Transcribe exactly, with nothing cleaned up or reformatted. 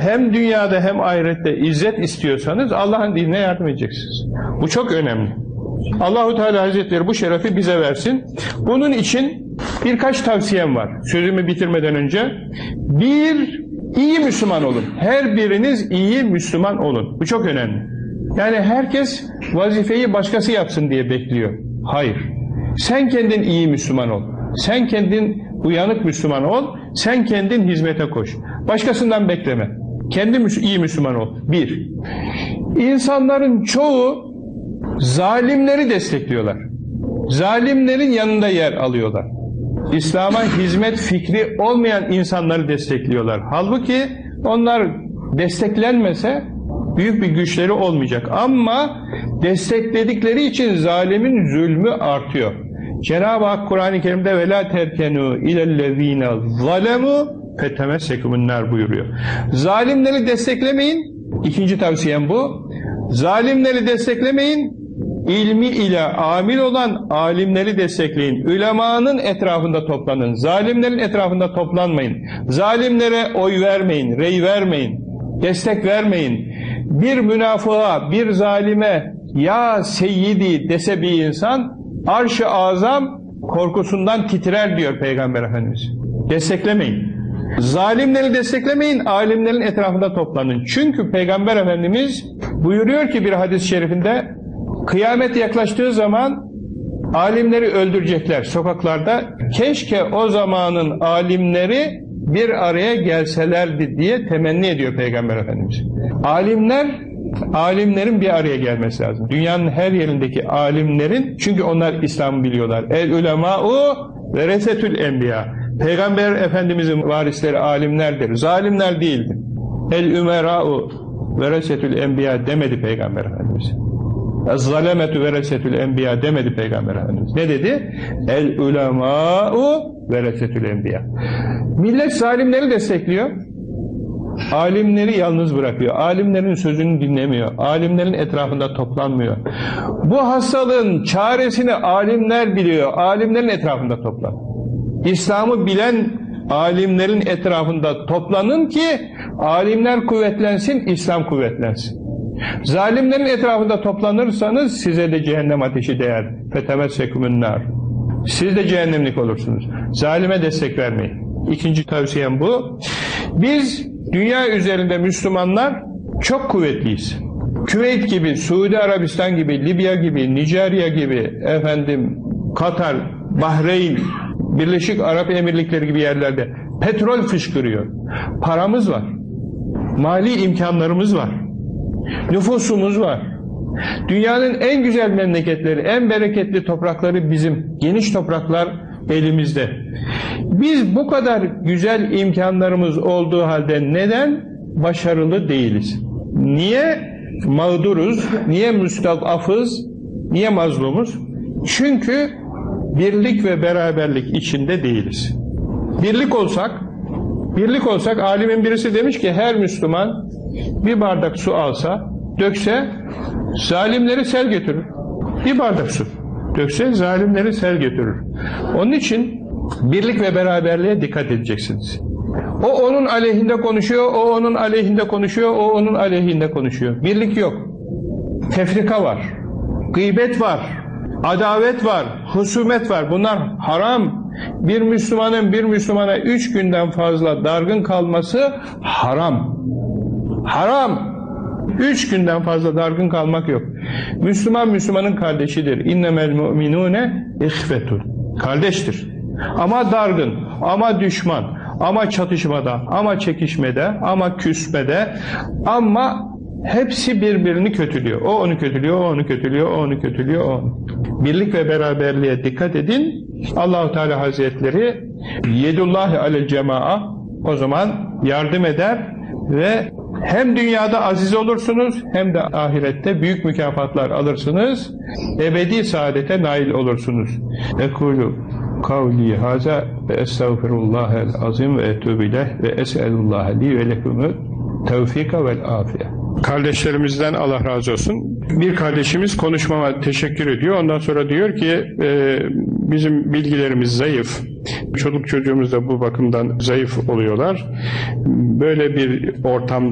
hem dünyada hem ahirette izzet istiyorsanız Allah'ın dinine yardım edeceksiniz. Bu çok önemli. Allah-u Teala Hazretleri bu şerefi bize versin. Bunun için birkaç tavsiyem var. Sözümü bitirmeden önce. Bir, iyi Müslüman olun. Her biriniz iyi Müslüman olun. Bu çok önemli. Yani herkes vazifeyi başkası yapsın diye bekliyor. Hayır. Sen kendin iyi Müslüman ol. Sen kendin uyanık Müslüman ol. Sen kendin hizmete koş. Başkasından bekleme. Kendi iyi Müslüman ol. Bir. İnsanların çoğu zalimleri destekliyorlar. Zalimlerin yanında yer alıyorlar. İslam'a hizmet fikri olmayan insanları destekliyorlar. Halbuki onlar desteklenmese büyük bir güçleri olmayacak. Ama destekledikleri için zalimin zulmü artıyor. Cenab-ı Hak Kur'an-ı Kerim'de وَلَا تَرْكَنُوا اِلَى الَّذ۪ينَ ظَلَمُوا فَتَمَسَّكُمُ النَّارِ buyuruyor. Zalimleri desteklemeyin. İkinci tavsiyem bu. Zalimleri desteklemeyin. İlmi ile amil olan alimleri destekleyin. Ülemanın etrafında toplanın. Zalimlerin etrafında toplanmayın. Zalimlere oy vermeyin, rey vermeyin, destek vermeyin. Bir münafığa, bir zalime ya seyyidi dese bir insan, arş-ı azam korkusundan titrer diyor Peygamber Efendimiz. Desteklemeyin. Zalimleri desteklemeyin, alimlerin etrafında toplanın. Çünkü Peygamber Efendimiz buyuruyor ki bir hadis-i şerifinde, kıyamet yaklaştığı zaman alimleri öldürecekler sokaklarda. Keşke o zamanın alimleri bir araya gelselerdi diye temenni ediyor Peygamber Efendimiz. Alimler, alimlerin bir araya gelmesi lazım. Dünyanın her yerindeki alimlerin, çünkü onlar İslam'ı biliyorlar. El ulemâ'u ve resetül enbiya. Peygamber Efendimizin varisleri alimlerdir, zalimler değildir. El ümerâ'u ve resetül enbiya demedi Peygamber Efendimiz. Ez-zalemetü veresetül enbiya demedi Peygamber Efendimiz. Ne dedi? El ulemâ'u veresetül enbiya. Millet zalimleri destekliyor. Alimleri yalnız bırakıyor. Alimlerin sözünü dinlemiyor. Alimlerin etrafında toplanmıyor. Bu hastalığın çaresini alimler biliyor. Alimlerin etrafında toplan. İslam'ı bilen alimlerin etrafında toplanın ki alimler kuvvetlensin, İslam kuvvetlensin. Zalimlerin etrafında toplanırsanız size de cehennem ateşi değer. Fetemessekumun nar. Siz de cehennemlik olursunuz. Zalime destek vermeyin. İkinci tavsiyem bu. Biz dünya üzerinde Müslümanlar çok kuvvetliyiz. Küveyt gibi, Suudi Arabistan gibi, Libya gibi, Nijerya gibi, efendim Katar, Bahreyn, Birleşik Arap Emirlikleri gibi yerlerde petrol fışkırıyor. Paramız var. Mali imkanlarımız var. Nüfusumuz var. Dünyanın en güzel memleketleri, en bereketli toprakları bizim. Geniş topraklar elimizde. Biz bu kadar güzel imkanlarımız olduğu halde neden başarılı değiliz? Niye mağduruz? Niye müstadafız? Niye mazlumuz? Çünkü birlik ve beraberlik içinde değiliz. Birlik olsak, birlik olsak, alimin birisi demiş ki her Müslüman bir bardak su alsa, dökse, zalimleri sel götürür. Bir bardak su dökse, zalimleri sel götürür. Onun için birlik ve beraberliğe dikkat edeceksiniz. O onun aleyhinde konuşuyor, o onun aleyhinde konuşuyor, o onun aleyhinde konuşuyor. Birlik yok. Tefrika var. Gıybet var. Adavet var. Husumet var. Bunlar haram. Bir Müslümanın bir Müslümana üç günden fazla dargın kalması haram. Haram. Üç günden fazla dargın kalmak yok. Müslüman Müslümanın kardeşidir. İnnemel mu'minune ihvetun. Kardeştir. Ama dargın, ama düşman, ama çatışmada, ama çekişmede, ama küsmede, ama hepsi birbirini kötülüyor. O onu kötülüyor, o onu kötülüyor, o onu kötülüyor, o onu. Birlik ve beraberliğe dikkat edin. Allah-u Teala Hazretleri yedullahi alel cema'a, o zaman yardım eder ve hem dünyada aziz olursunuz hem de ahirette büyük mükafatlar alırsınız. Ebedi saadete nail olursunuz. Ekulu kavli haza ve estağfirullahel azim ve etûbü ileyh ve es'elullaha li ve lekumü tevfika vel afiye. Kardeşlerimizden Allah razı olsun. Bir kardeşimiz konuşmama teşekkür ediyor. Ondan sonra diyor ki e, bizim bilgilerimiz zayıf. Çoluk çocuğumuz da bu bakımdan zayıf oluyorlar. Böyle bir ortamda